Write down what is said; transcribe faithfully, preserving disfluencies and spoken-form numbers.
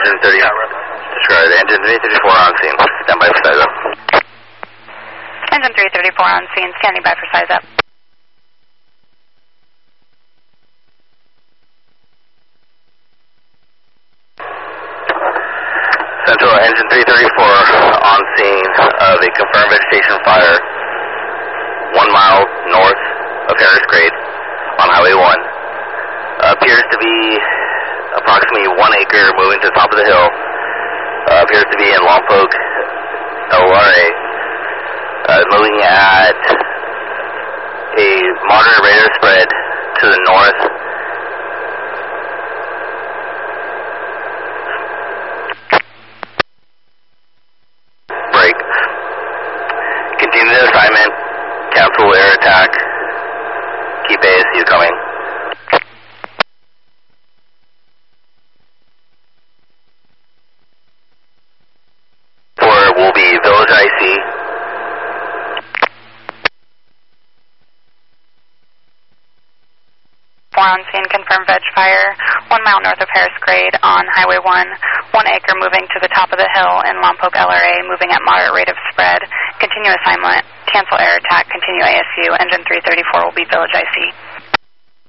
engine thirty, described. Engine three thirty-four on scene. Stand by for size up. Engine three thirty-four on scene, standing by for size up. Central engine three thirty-four on scene of a confirmed vegetation fire one mile north of Harris Grade on Highway one. Uh, appears to be approximately one acre moving to the top of the hill. Uh, appears to be in Lompoc, L R A. Uh, moving at a moderate rate of spread to the north. Break. Continue the assignment. Cancel air attack. Keep A S U coming. Four will be Village I C. Four on scene, confirmed veg fire, one mile north of Harris Grade on Highway one, one acre moving to the top of the hill in Lompoc, L R A, moving at moderate rate of spread. Continue assignment, cancel air attack, continue A S U, engine three thirty-four will be Village I C.